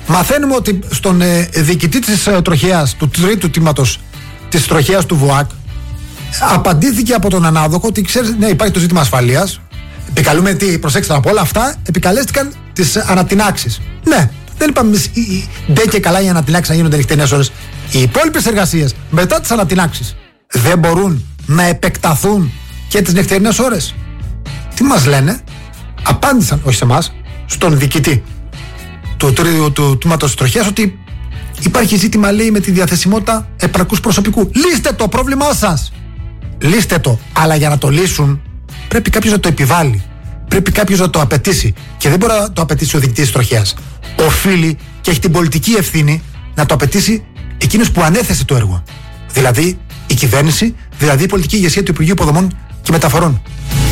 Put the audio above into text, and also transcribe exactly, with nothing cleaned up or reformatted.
Μαθαίνουμε ότι στον ε, διοικητή της ε, τροχέας, του τρίτου τμήματος της τροχέας του ΒΟΑΚ, απαντήθηκε από τον ανάδοχο ότι ξέρεις, ναι, υπάρχει το ζήτημα ασφαλείας. Επικαλούμε, τι, προσέξτε από όλα αυτά, επικαλέστηκαν τις ανατινάξεις. Ναι, δεν είπαμε εμείς ντε και καλά οι ανατινάξεις να γίνονται νυχτερινές ώρες. Οι υπόλοιπες εργασίες μετά τις ανατινάξεις δεν μπορούν να επεκταθούν και τις νυχτερινές ώρες. Τι μας λένε? Απάντησαν, όχι σε εμάς, στον διοικητή του τρίτου του τμήματος της τροχέας ότι υπάρχει ζήτημα, λέει, με τη διαθεσιμότητα επαρκούς προσωπικού. Λύστε το πρόβλημά σας. Λύστε το. Αλλά για να το λύσουν πρέπει κάποιος να το επιβάλλει. Πρέπει κάποιος να το απαιτήσει. Και δεν μπορεί να το απαιτήσει ο διοικητής της τροχέας. Οφείλει και έχει την πολιτική ευθύνη να το απαιτήσει εκείνος που ανέθεσε το έργο. Δηλαδή η κυβέρνηση, δηλαδή η πολιτική ηγεσία του Υπουργείου Υποδομών και Μεταφορών.